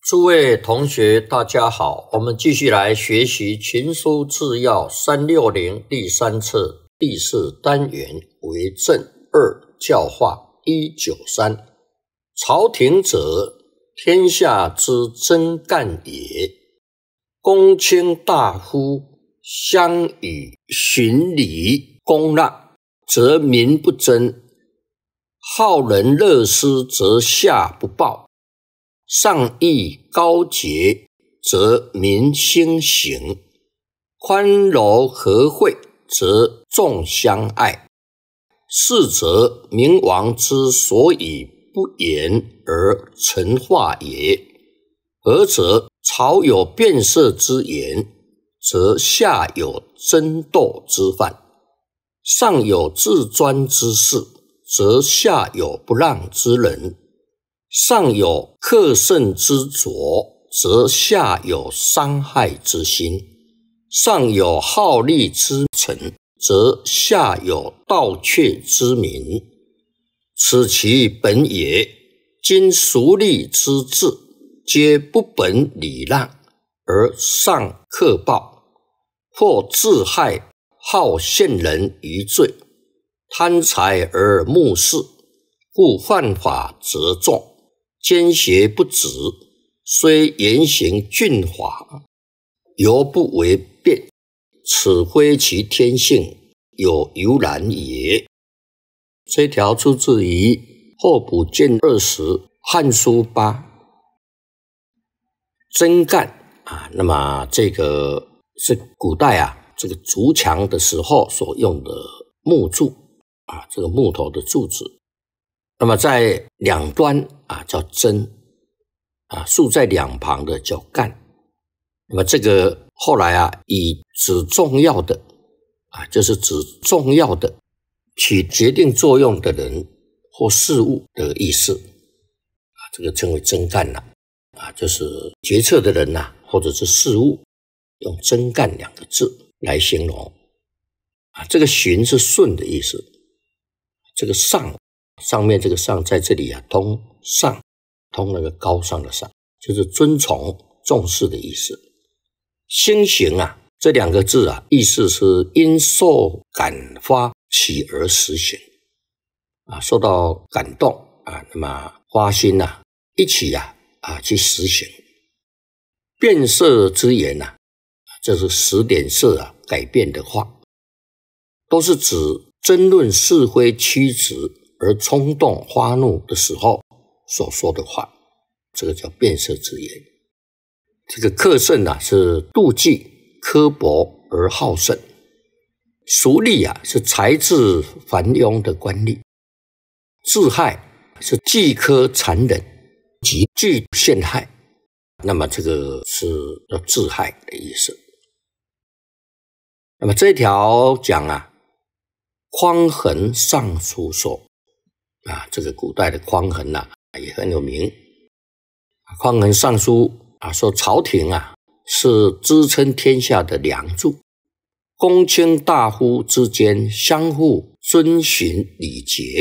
诸位同学，大家好，我们继续来学习《群书治要》360第3册第4单元为政2教化193。朝廷者，天下之真干也。公卿大夫相与循礼公让，则民不争；好人乐施，则下不暴。上义高洁，则民兴行；宽柔和惠，则众相爱。是则明王之所以不言而成化也。何则？朝有变色之言，则下有争斗之犯；上有自专之事，则下有不让之人。上有克胜之拙，则下有伤害之心；上有好利之臣，则下有盗窃之民。此其本也。今俗吏之治，皆不本礼让，而上克暴，或自害，好陷人于罪，贪财而慕势，故犯法则重。奸邪不止，虽言行峻法，犹不为辩。此非其天性，有由然也。这条出自于《候补卷20》《汉书8》。真干那么这个是古代这个筑墙的时候所用的木柱这个木头的柱子。那么在两端叫真竖在两旁的叫干。那么这个后来以指重要的就是指重要的起决定作用的人或事物的意思这个称为真干就是决策的人或者是事物，用真干2个字来形容这个循是顺的意思，这个上面这个上在这里通上，通那个高尚的上，就是尊崇重视的意思。兴行这2个字意思是因受感发起而实行受到感动那么发心一起去实行。变色之言这是使脸色改变的话，都是指争论是非曲直而冲动发怒的时候所说的话，这个叫变色之言。这个克胜是妒忌刻薄而好胜。俗吏是才智繁庸的官吏。自害是既苛残忍，极具陷害。那么这个是要自害的意思。那么这条讲匡衡尚书说这个古代的匡衡也很有名。匡衡尚书说朝廷是支撑天下的梁柱，公卿大夫之间相互遵循礼节，